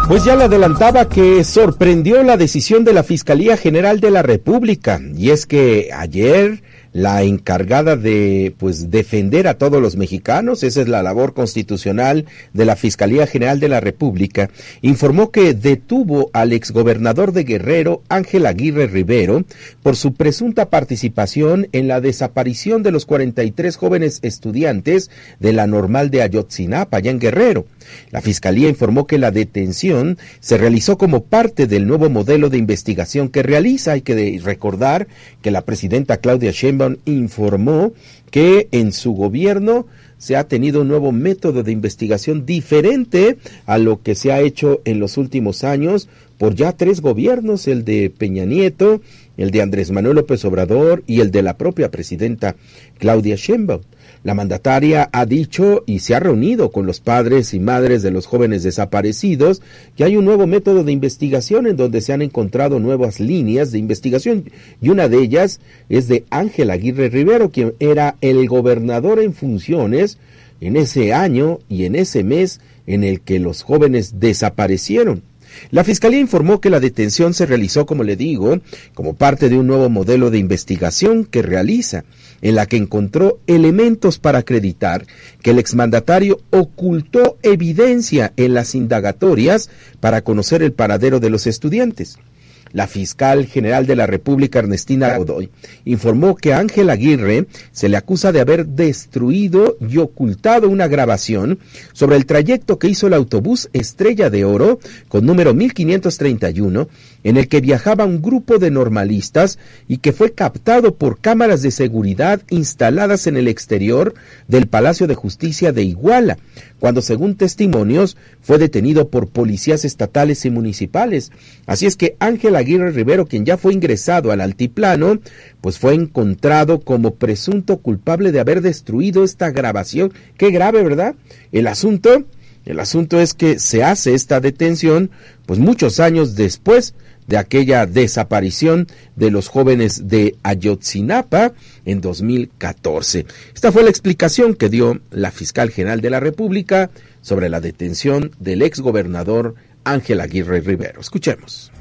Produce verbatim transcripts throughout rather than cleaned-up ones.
Pues ya le adelantaba que sorprendió la decisión de la Fiscalía General de la República, y es que ayer la encargada de pues defender a todos los mexicanos, esa es la labor constitucional de la Fiscalía General de la República, informó que detuvo al exgobernador de Guerrero, Ángel Aguirre Rivero, por su presunta participación en la desaparición de los cuarenta y tres jóvenes estudiantes de la Normal de Ayotzinapa, allá en Guerrero. La Fiscalía informó que la detención se realizó como parte del nuevo modelo de investigación que realiza. Hay que de recordar que la presidenta Claudia Sheinbaum informó que en su gobierno se ha tenido un nuevo método de investigación diferente a lo que se ha hecho en los últimos años por ya tres gobiernos, el de Peña Nieto, el de Andrés Manuel López Obrador y el de la propia presidenta Claudia Sheinbaum. La mandataria ha dicho y se ha reunido con los padres y madres de los jóvenes desaparecidos que hay un nuevo método de investigación en donde se han encontrado nuevas líneas de investigación, y una de ellas es de Ángel Aguirre Rivero, quien era el gobernador en funciones en ese año y en ese mes en el que los jóvenes desaparecieron. La Fiscalía informó que la detención se realizó, como le digo, como parte de un nuevo modelo de investigación que realiza, en la que encontró elementos para acreditar que el exmandatario ocultó evidencia en las indagatorias para conocer el paradero de los estudiantes. La fiscal general de la República, Ernestina Godoy, informó que a Ángel Aguirre se le acusa de haber destruido y ocultado una grabación sobre el trayecto que hizo el autobús Estrella de Oro con número mil quinientos treinta y uno, en el que viajaba un grupo de normalistas y que fue captado por cámaras de seguridad instaladas en el exterior del Palacio de Justicia de Iguala, cuando, según testimonios, fue detenido por policías estatales y municipales. Así es que Ángel Aguirre Rivero, quien ya fue ingresado al altiplano, pues fue encontrado como presunto culpable de haber destruido esta grabación. Qué grave, ¿verdad? El asunto, el asunto es que se hace esta detención, pues muchos años después de aquella desaparición de los jóvenes de Ayotzinapa en dos mil catorce. Esta fue la explicación que dio la fiscal general de la República sobre la detención del exgobernador Ángel Aguirre Rivero. Escuchemos.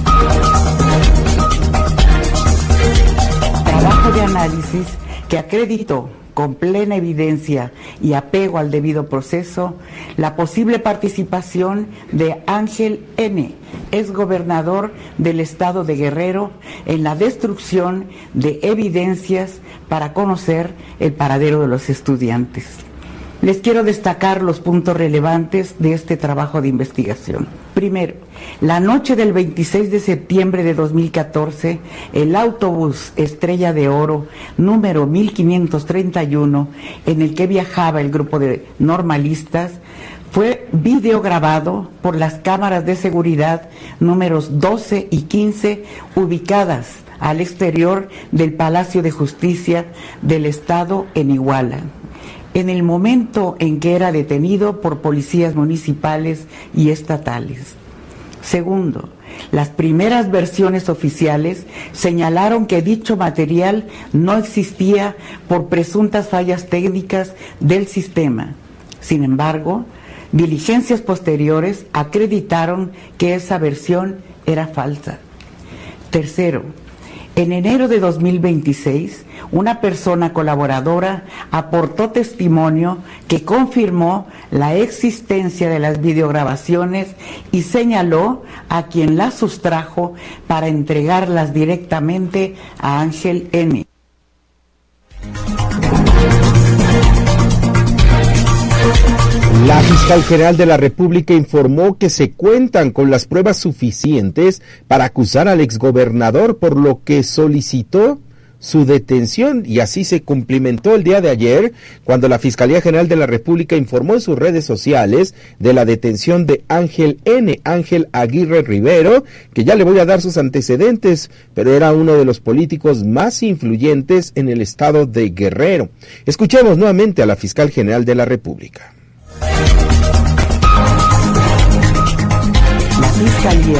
Trabajo de análisis que acreditó con plena evidencia y apego al debido proceso la posible participación de Ángel N., exgobernador del estado de Guerrero, en la destrucción de evidencias para conocer el paradero de los estudiantes. Les quiero destacar los puntos relevantes de este trabajo de investigación. Primero, la noche del veintiséis de septiembre de dos mil catorce, el autobús Estrella de Oro, número mil quinientos treinta y uno, en el que viajaba el grupo de normalistas, fue videograbado por las cámaras de seguridad números doce y quince, ubicadas al exterior del Palacio de Justicia del Estado en Iguala, en el momento en que era detenido por policías municipales y estatales. Segundo, las primeras versiones oficiales señalaron que dicho material no existía por presuntas fallas técnicas del sistema. Sin embargo, diligencias posteriores acreditaron que esa versión era falsa. Tercero, en enero de dos mil veintiséis, una persona colaboradora aportó testimonio que confirmó la existencia de las videograbaciones y señaló a quien las sustrajo para entregarlas directamente a Ángel N. La fiscal general de la República informó que se cuentan con las pruebas suficientes para acusar al exgobernador, por lo que solicitó su detención, y así se cumplimentó el día de ayer cuando la Fiscalía General de la República informó en sus redes sociales de la detención de Ángel N., Ángel Aguirre Rivero, que ya le voy a dar sus antecedentes, pero era uno de los políticos más influyentes en el estado de Guerrero. Escuchemos nuevamente a la Fiscal General de la República. La Fiscalía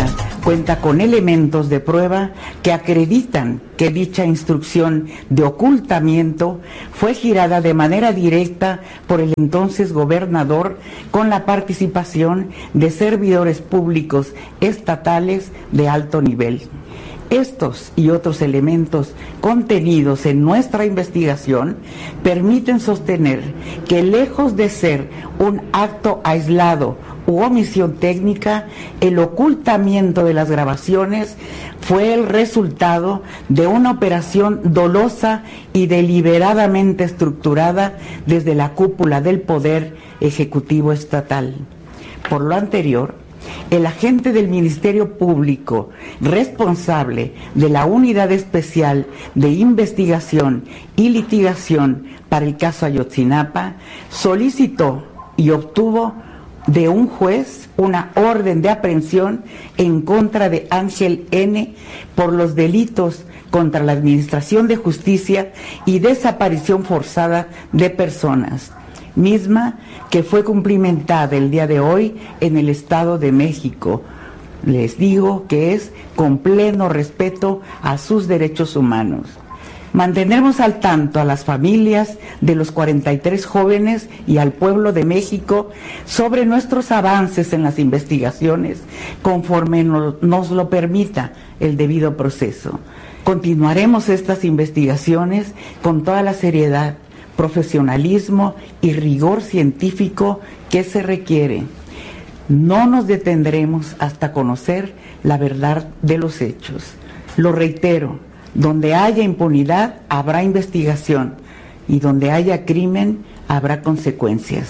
cuenta con elementos de prueba que acreditan que dicha instrucción de ocultamiento fue girada de manera directa por el entonces gobernador con la participación de servidores públicos estatales de alto nivel. Estos y otros elementos contenidos en nuestra investigación permiten sostener que, lejos de ser un acto aislado u omisión técnica, el ocultamiento de las grabaciones fue el resultado de una operación dolosa y deliberadamente estructurada desde la cúpula del Poder Ejecutivo Estatal. Por lo anterior, el agente del Ministerio Público responsable de la Unidad Especial de Investigación y Litigación para el caso Ayotzinapa solicitó y obtuvo de un juez una orden de aprehensión en contra de Ángel N. por los delitos contra la Administración de Justicia y desaparición forzada de personas, misma que fue cumplimentada el día de hoy en el Estado de México. Les digo que es con pleno respeto a sus derechos humanos. Mantenemos al tanto a las familias de los cuarenta y tres jóvenes y al pueblo de México sobre nuestros avances en las investigaciones conforme nos lo permita el debido proceso. Continuaremos estas investigaciones con toda la seriedad, profesionalismo y rigor científico que se requiere. No nos detendremos hasta conocer la verdad de los hechos. Lo reitero, donde haya impunidad habrá investigación y donde haya crimen habrá consecuencias.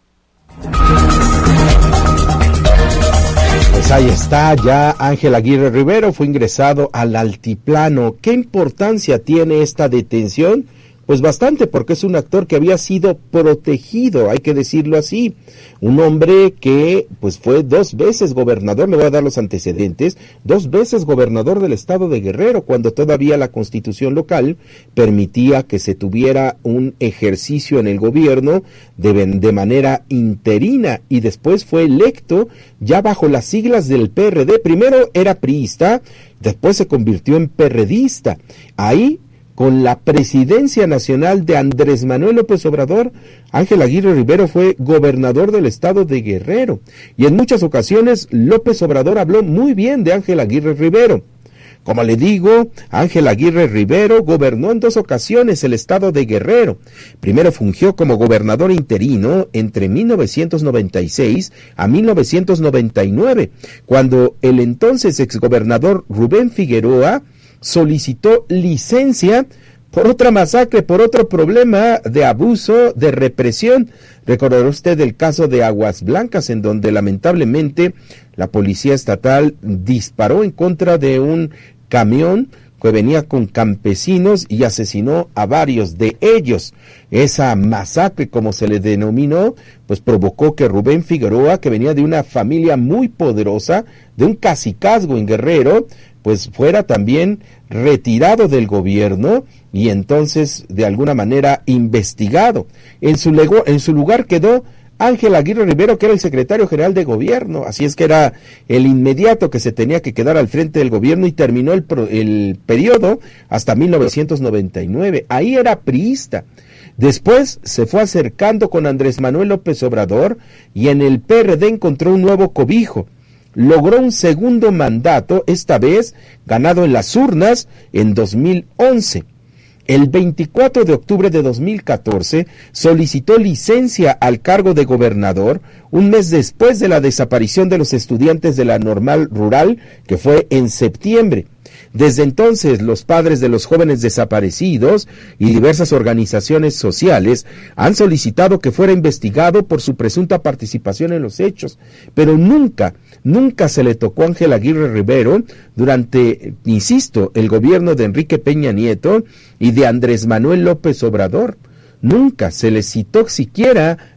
Pues ahí está, ya Ángel Aguirre Rivero fue ingresado al altiplano. ¿Qué importancia tiene esta detención? Pues bastante, porque es un actor que había sido protegido, hay que decirlo así, un hombre que pues fue dos veces gobernador, le voy a dar los antecedentes, dos veces gobernador del estado de Guerrero, cuando todavía la constitución local permitía que se tuviera un ejercicio en el gobierno de, de manera interina, y después fue electo ya bajo las siglas del P R D, primero era priista, después se convirtió en perredista, ahí con la presidencia nacional de Andrés Manuel López Obrador, Ángel Aguirre Rivero fue gobernador del estado de Guerrero, y en muchas ocasiones López Obrador habló muy bien de Ángel Aguirre Rivero. Como le digo, Ángel Aguirre Rivero gobernó en dos ocasiones el estado de Guerrero. Primero fungió como gobernador interino entre mil novecientos noventa y seis a mil novecientos noventa y nueve, cuando el entonces exgobernador Rubén Figueroa solicitó licencia por otra masacre, por otro problema de abuso, de represión. Recordará usted el caso de Aguas Blancas, en donde lamentablemente la policía estatal disparó en contra de un camión que venía con campesinos y asesinó a varios de ellos. Esa masacre, como se le denominó, pues provocó que Rubén Figueroa, que venía de una familia muy poderosa, de un cacicazgo en Guerrero, pues fuera también retirado del gobierno y entonces de alguna manera investigado. En su, lego, en su lugar quedó Ángel Aguirre Rivero, que era el secretario general de gobierno, así es que era el inmediato que se tenía que quedar al frente del gobierno, y terminó el, el periodo hasta mil novecientos noventa y nueve, ahí era priista. Después se fue acercando con Andrés Manuel López Obrador y en el P R D encontró un nuevo cobijo. Logró un segundo mandato, esta vez ganado en las urnas en dos mil once. El veinticuatro de octubre de dos mil catorce solicitó licencia al cargo de gobernador, un mes después de la desaparición de los estudiantes de la Normal Rural, que fue en septiembre. Desde entonces, los padres de los jóvenes desaparecidos y diversas organizaciones sociales han solicitado que fuera investigado por su presunta participación en los hechos, pero nunca, nunca se le tocó a Ángel Aguirre Rivero durante, insisto, el gobierno de Enrique Peña Nieto y de Andrés Manuel López Obrador. Nunca se le citó siquiera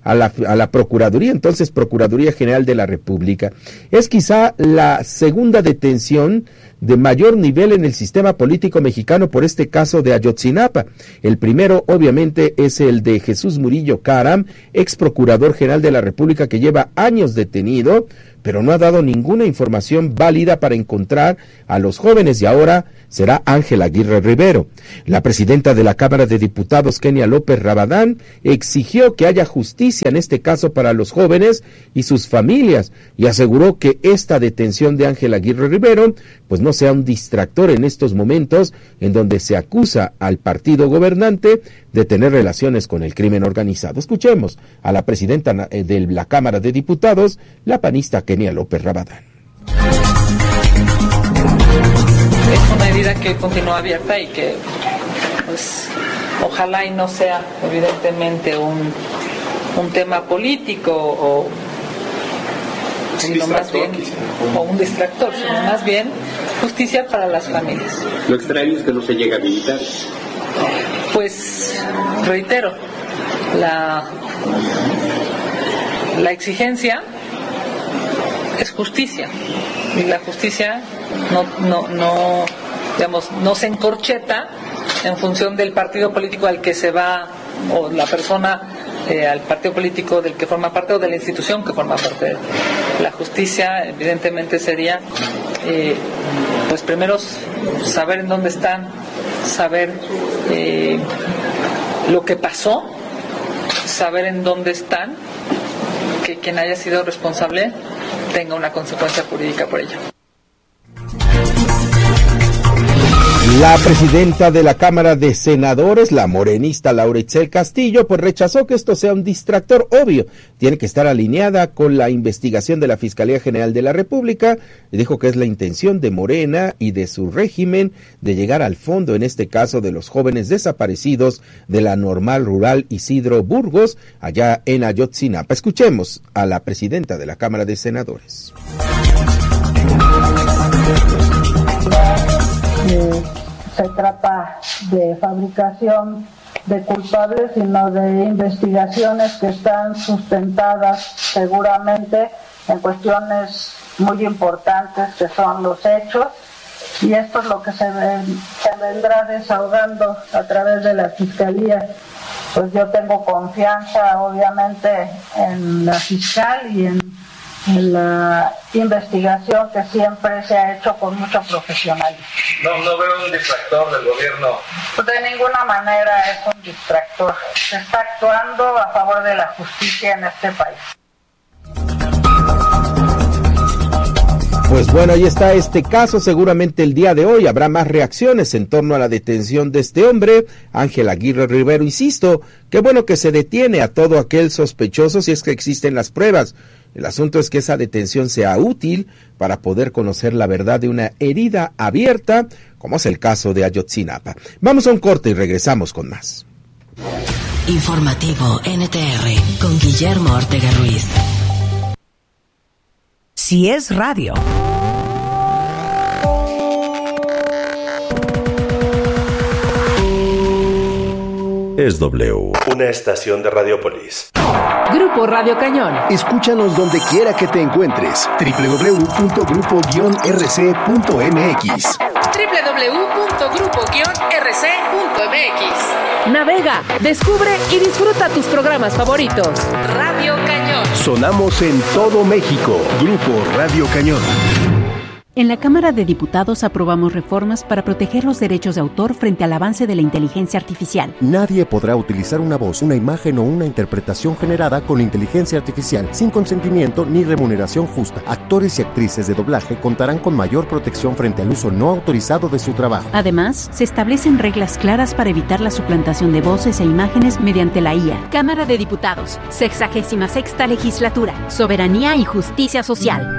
a la, a la Procuraduría, entonces Procuraduría General de la República. Es quizá la segunda detención de mayor nivel en el sistema político mexicano por este caso de Ayotzinapa. El primero, obviamente, es el de Jesús Murillo Caram, ex procurador general de la República, que lleva años detenido, pero no ha dado ninguna información válida para encontrar a los jóvenes, y ahora será Ángela Aguirre Rivero. La presidenta de la Cámara de Diputados, Kenia López Rabadán, exigió que haya justicia en este caso para los jóvenes y sus familias, y aseguró que esta detención de Ángela Aguirre Rivero pues no sea un distractor en estos momentos en donde se acusa al partido gobernante de tener relaciones con el crimen organizado. Escuchemos a la presidenta de la Cámara de Diputados, la panista Kenia López Rabadán. Es una herida que continúa abierta y que, pues, ojalá y no sea evidentemente un, un tema político o, sino más bien, o un distractor, sino más bien justicia para las familias. Lo extraño es que no se llega a habilitar. Pues, reitero, la, la exigencia es justicia, y la justicia no, no, no, digamos, no se encorcheta en función del partido político al que se va, o la persona eh, al partido político del que forma parte, o de la institución que forma parte. La justicia evidentemente sería eh, pues primero saber en dónde están, saber eh, lo que pasó, saber en dónde están, que quien haya sido responsable tenga una consecuencia jurídica por ello. La presidenta de la Cámara de Senadores, la morenista Laura Itzel Castillo, pues rechazó que esto sea un distractor. Obvio, tiene que estar alineada con la investigación de la Fiscalía General de la República, y dijo que es la intención de Morena y de su régimen de llegar al fondo, en este caso de los jóvenes desaparecidos de la Normal Rural Isidro Burgos, allá en Ayotzinapa. Escuchemos a la presidenta de la Cámara de Senadores. Eh, se trata de fabricación de culpables, sino de investigaciones que están sustentadas seguramente en cuestiones muy importantes que son los hechos, y esto es lo que se, ven, se vendrá desahogando a través de la Fiscalía. Pues yo tengo confianza obviamente en la fiscal y en en la investigación que siempre se ha hecho con mucho profesionalismo. No, no veo un distractor del gobierno. Pues de ninguna manera es un distractor. Se está actuando a favor de la justicia en este país. Pues bueno, ahí está este caso. Seguramente el día de hoy habrá más reacciones en torno a la detención de este hombre, Ángel Aguirre Rivero. Insisto, qué bueno que se detiene a todo aquel sospechoso si es que existen las pruebas. El asunto es que esa detención sea útil para poder conocer la verdad de una herida abierta, como es el caso de Ayotzinapa. Vamos a un corte y regresamos con más. Informativo N T R con Guillermo Ortega Ruiz. Si es radio. Es W, una estación de Radiopolis. Grupo Radio Cañón. Escúchanos donde quiera que te encuentres. doble u doble u doble u punto grupo guion r c punto m x. doble u doble u doble u punto grupo guion r c punto m x. Navega, descubre y disfruta tus programas favoritos. Radio Cañón. Sonamos en todo México. Grupo Radio Cañón. En la Cámara de Diputados aprobamos reformas para proteger los derechos de autor frente al avance de la inteligencia artificial. Nadie podrá utilizar una voz, una imagen o una interpretación generada con inteligencia artificial sin consentimiento ni remuneración justa. Actores y actrices de doblaje contarán con mayor protección frente al uso no autorizado de su trabajo. Además, se establecen reglas claras para evitar la suplantación de voces e imágenes mediante la I A. Cámara de Diputados, sexagésima sexta legislatura, soberanía y justicia social.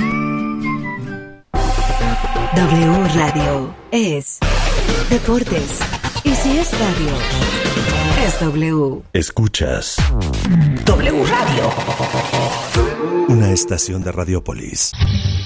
W Radio es deportes. Y si es radio, es W. Escuchas W Radio. Una estación de Radiopolis.